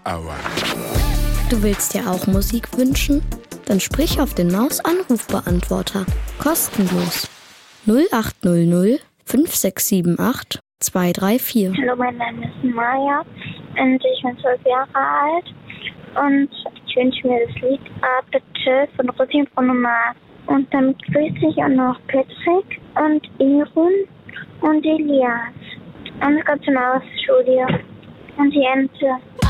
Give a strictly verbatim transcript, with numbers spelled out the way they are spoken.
Hour. Du willst dir auch Musik wünschen? Dann sprich auf den Maus-Anrufbeantworter. Kostenlos. null acht null null fünf sechs sieben acht zwei drei vier. Hallo, mein Name ist Maja und ich bin zwölf Jahre alt und ich wünsche mir das Lied Bitte von Rosi Bruno Mars. Und damit grüße ich auch noch Patrick und Irun und Elias und das ganze Maus-Studio und die Ente.